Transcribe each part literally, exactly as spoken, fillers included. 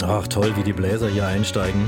Ach, toll, wie die Bläser hier einsteigen.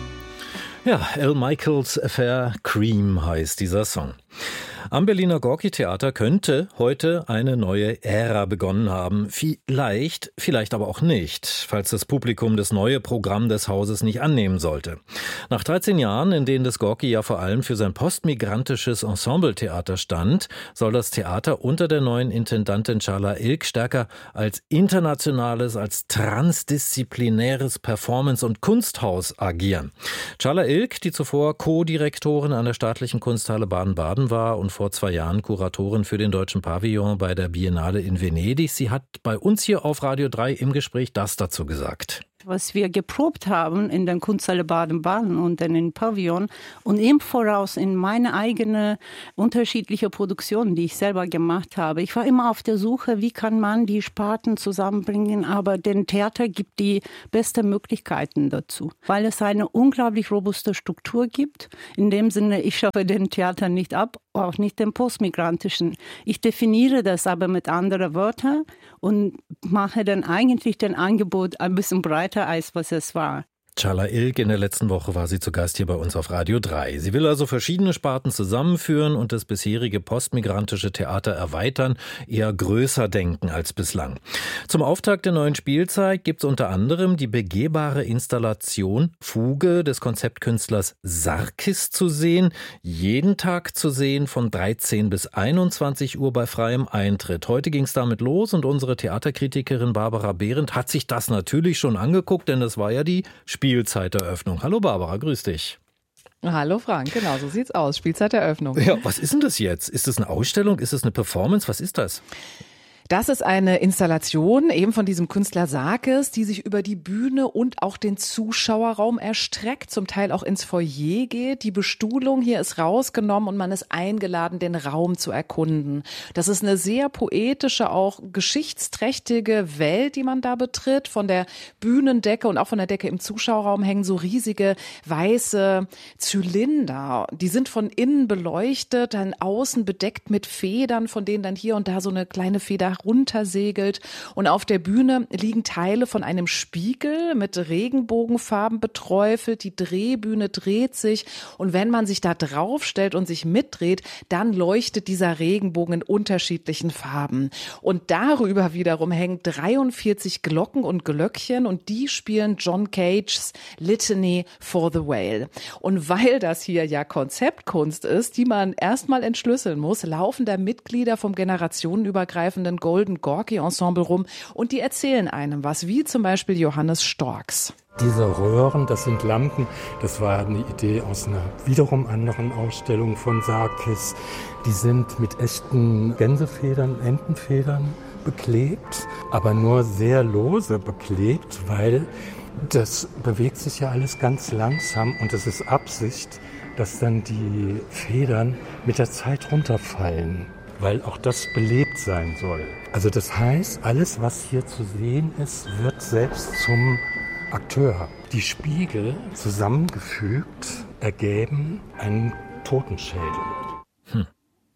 Ja, Al Michaels Affair Cream heißt dieser Song. Am Berliner Gorki-Theater könnte heute eine neue Ära begonnen haben. Vielleicht, vielleicht aber auch nicht, falls das Publikum das neue Programm des Hauses nicht annehmen sollte. Nach dreizehn Jahren, in denen das Gorki ja vor allem für sein postmigrantisches Ensembletheater stand, soll das Theater unter der neuen Intendantin Çağla Ilk stärker als internationales, als transdisziplinäres Performance- und Kunsthaus agieren. Çağla Ilk, die zuvor Co-Direktorin an der Staatlichen Kunsthalle Baden-Baden war und vor zwei Jahren Kuratorin für den Deutschen Pavillon bei der Biennale in Venedig. Sie hat bei uns hier auf Radio drei im Gespräch das dazu gesagt. Was wir geprobt haben in der Kunsthalle Baden-Baden und dann im Pavillon und im Voraus in meine eigene unterschiedliche Produktionen, die ich selber gemacht habe. Ich war immer auf der Suche, wie kann man die Sparten zusammenbringen, aber dem Theater gibt die besten Möglichkeiten dazu, weil es eine unglaublich robuste Struktur gibt. In dem Sinne, ich schaffe den Theater nicht ab, auch nicht den postmigrantischen. Ich definiere das aber mit anderen Wörtern und mache dann eigentlich den Angebot ein bisschen breiter, als was es war. Çağla Ilk, in der letzten Woche war sie zu Gast hier bei uns auf Radio drei. Sie will also verschiedene Sparten zusammenführen und das bisherige postmigrantische Theater erweitern, eher größer denken als bislang. Zum Auftakt der neuen Spielzeit gibt es unter anderem die begehbare Installation Fuge des Konzeptkünstlers Sarkis zu sehen. Jeden Tag zu sehen von dreizehn bis einundzwanzig Uhr bei freiem Eintritt. Heute ging es damit los und unsere Theaterkritikerin Barbara Behrendt hat sich das natürlich schon angeguckt, denn das war ja die Spielzeiteröffnung. Hallo Barbara, grüß dich. Hallo Frank, genau so sieht's aus. Spielzeiteröffnung. Ja, was ist denn das jetzt? Ist das eine Ausstellung? Ist das eine Performance? Was ist das? Das ist eine Installation eben von diesem Künstler Sarkis, die sich über die Bühne und auch den Zuschauerraum erstreckt, zum Teil auch ins Foyer geht. Die Bestuhlung hier ist rausgenommen und man ist eingeladen, den Raum zu erkunden. Das ist eine sehr poetische, auch geschichtsträchtige Welt, die man da betritt. Von der Bühnendecke und auch von der Decke im Zuschauerraum hängen so riesige weiße Zylinder. Die sind von innen beleuchtet, dann außen bedeckt mit Federn, von denen dann hier und da so eine kleine Feder runtersegelt und auf der Bühne liegen Teile von einem Spiegel mit Regenbogenfarben beträufelt. Die Drehbühne dreht sich und wenn man sich da draufstellt und sich mitdreht, dann leuchtet dieser Regenbogen in unterschiedlichen Farben. Und darüber wiederum hängen dreiundvierzig Glocken und Glöckchen und die spielen John Cages Litany for the Whale. Und weil das hier ja Konzeptkunst ist, die man erstmal entschlüsseln muss, laufen da Mitglieder vom generationenübergreifenden Golden Gorki Ensemble rum und die erzählen einem was, wie zum Beispiel Johannes Storks. Diese Röhren, das sind Lampen, das war eine Idee aus einer wiederum anderen Ausstellung von Sarkis. Die sind mit echten Gänsefedern, Entenfedern beklebt, aber nur sehr lose beklebt, weil das bewegt sich ja alles ganz langsam und es ist Absicht, dass dann die Federn mit der Zeit runterfallen, weil auch das belebt sein soll. Also das heißt, alles, was hier zu sehen ist, wird selbst zum Akteur. Die Spiegel zusammengefügt ergeben einen Totenschädel. Hm.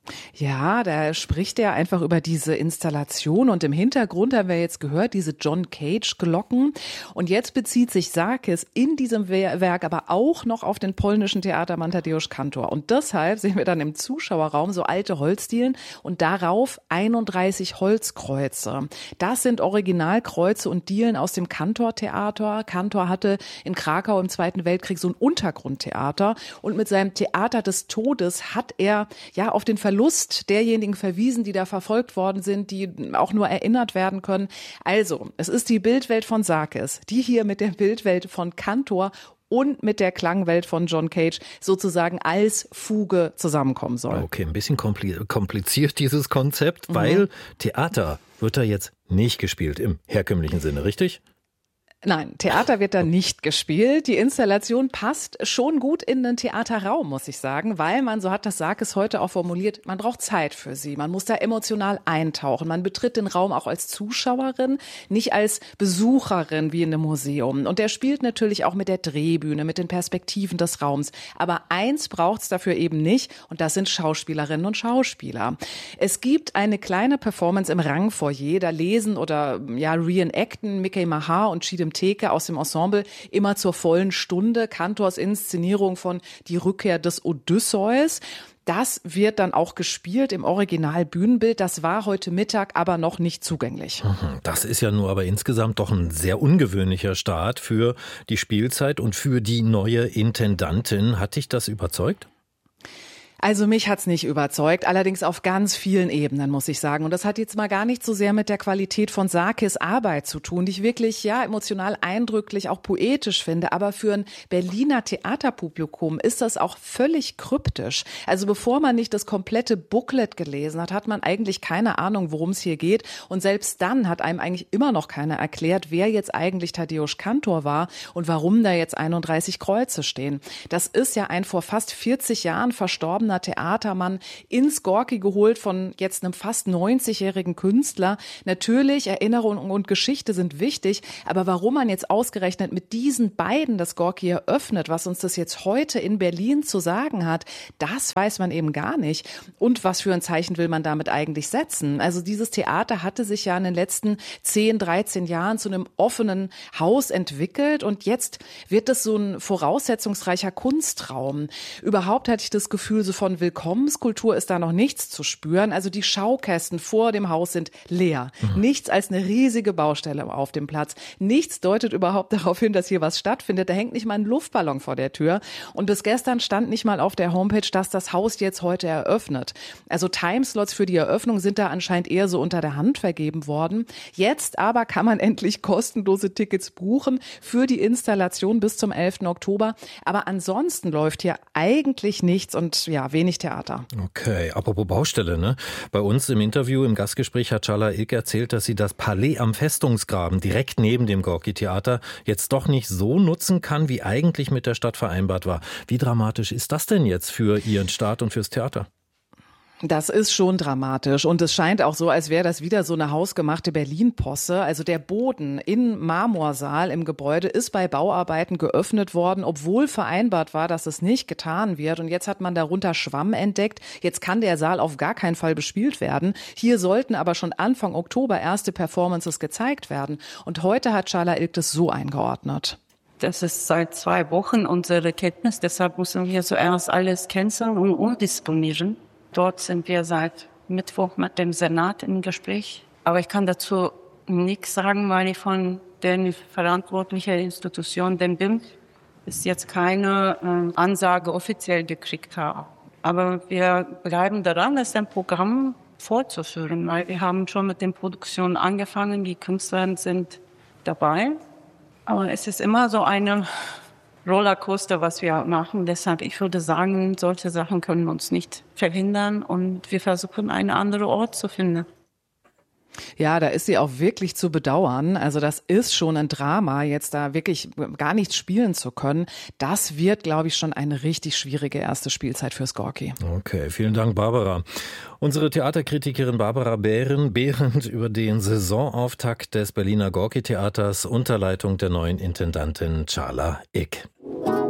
Ja, da spricht er einfach über diese Installation und im Hintergrund haben wir jetzt gehört, diese John Cage Glocken und jetzt bezieht sich Sarkis in diesem Werk aber auch noch auf den polnischen Theatermann Tadeusz Kantor und deshalb sehen wir dann im Zuschauerraum so alte Holzdielen und darauf einunddreißig Holzkreuze. Das sind Originalkreuze und Dielen aus dem Kantor-Theater. Kantor hatte in Krakau im Zweiten Weltkrieg so ein Untergrundtheater und mit seinem Theater des Todes hat er ja auf den Verlust derjenigen verwiesen, die da verfolgt worden sind, die auch nur erinnert werden können. Also, es ist die Bildwelt von Sarkis, die hier mit der Bildwelt von Kantor und mit der Klangwelt von John Cage sozusagen als Fuge zusammenkommen soll. Okay, ein bisschen kompliziert dieses Konzept, weil mhm. Theater wird da jetzt nicht gespielt im herkömmlichen Sinne, richtig? Nein, Theater wird da nicht gespielt. Die Installation passt schon gut in den Theaterraum, muss ich sagen, weil man, so hat das Sarkis heute auch formuliert, man braucht Zeit für sie. Man muss da emotional eintauchen. Man betritt den Raum auch als Zuschauerin, nicht als Besucherin wie in einem Museum. Und der spielt natürlich auch mit der Drehbühne, mit den Perspektiven des Raums. Aber eins braucht es dafür eben nicht und das sind Schauspielerinnen und Schauspieler. Es gibt eine kleine Performance im Rangfoyer, da lesen oder ja reenacten Mickey Mahar und Chide William Theke aus dem Ensemble immer zur vollen Stunde. Kantors Inszenierung von Die Rückkehr des Odysseus. Das wird dann auch gespielt im Original-Bühnenbild. Das war heute Mittag aber noch nicht zugänglich. Das ist ja nur aber insgesamt doch ein sehr ungewöhnlicher Start für die Spielzeit und für die neue Intendantin. Hat dich das überzeugt? Also mich hat's nicht überzeugt, allerdings auf ganz vielen Ebenen, muss ich sagen. Und das hat jetzt mal gar nicht so sehr mit der Qualität von Sarkis Arbeit zu tun, die ich wirklich ja emotional eindrücklich, auch poetisch finde. Aber für ein Berliner Theaterpublikum ist das auch völlig kryptisch. Also bevor man nicht das komplette Booklet gelesen hat, hat man eigentlich keine Ahnung, worum es hier geht. Und selbst dann hat einem eigentlich immer noch keiner erklärt, wer jetzt eigentlich Tadeusz Kantor war und warum da jetzt einunddreißig Kreuze stehen. Das ist ja ein vor fast vierzig Jahren verstorbener Theatermann ins Gorki geholt von jetzt einem fast neunzigjährigen Künstler. Natürlich, Erinnerung und Geschichte sind wichtig, aber warum man jetzt ausgerechnet mit diesen beiden das Gorki eröffnet, was uns das jetzt heute in Berlin zu sagen hat, das weiß man eben gar nicht. Und was für ein Zeichen will man damit eigentlich setzen? Also dieses Theater hatte sich ja in den letzten zehn, dreizehn Jahren zu einem offenen Haus entwickelt und jetzt wird es so ein voraussetzungsreicher Kunstraum. Überhaupt hatte ich das Gefühl, so von Willkommenskultur ist da noch nichts zu spüren. Also die Schaukästen vor dem Haus sind leer. Mhm. Nichts als eine riesige Baustelle auf dem Platz. Nichts deutet überhaupt darauf hin, dass hier was stattfindet. Da hängt nicht mal ein Luftballon vor der Tür. Und bis gestern stand nicht mal auf der Homepage, dass das Haus jetzt heute eröffnet. Also Timeslots für die Eröffnung sind da anscheinend eher so unter der Hand vergeben worden. Jetzt aber kann man endlich kostenlose Tickets buchen für die Installation bis zum elften Oktober. Aber ansonsten läuft hier eigentlich nichts und ja, wenig Theater. Okay, apropos Baustelle, ne? Bei uns im Interview, im Gastgespräch hat Çağla İlk erzählt, dass sie das Palais am Festungsgraben direkt neben dem Gorki-Theater jetzt doch nicht so nutzen kann, wie eigentlich mit der Stadt vereinbart war. Wie dramatisch ist das denn jetzt für Ihren Start und fürs Theater? Das ist schon dramatisch und es scheint auch so, als wäre das wieder so eine hausgemachte Berlin-Posse. Also der Boden im Marmorsaal im Gebäude ist bei Bauarbeiten geöffnet worden, obwohl vereinbart war, dass es nicht getan wird. Und jetzt hat man darunter Schwamm entdeckt. Jetzt kann der Saal auf gar keinen Fall bespielt werden. Hier sollten aber schon Anfang Oktober erste Performances gezeigt werden. Und heute hat Çağla İlk das so eingeordnet. Das ist seit zwei Wochen unsere Kenntnis. Deshalb müssen wir zuerst alles canceln und umdisponieren. Dort sind wir seit Mittwoch mit dem Senat im Gespräch. Aber ich kann dazu nichts sagen, weil ich von der verantwortlichen Institution, dem B I M, bis jetzt keine äh, Ansage offiziell gekriegt habe. Aber wir bleiben daran, das Programm fortzuführen, weil wir haben schon mit den Produktionen angefangen. Die Künstler sind dabei. Aber es ist immer so eine Rollercoaster, was wir machen. Deshalb, ich würde sagen, solche Sachen können uns nicht verhindern und wir versuchen, einen anderen Ort zu finden. Ja, da ist sie auch wirklich zu bedauern. Also das ist schon ein Drama, jetzt da wirklich gar nichts spielen zu können. Das wird, glaube ich, schon eine richtig schwierige erste Spielzeit fürs Gorki. Okay, vielen Dank, Barbara. Unsere Theaterkritikerin Barbara Behrendt über den Saisonauftakt des Berliner Gorki-Theaters unter Leitung der neuen Intendantin Çağla İlk.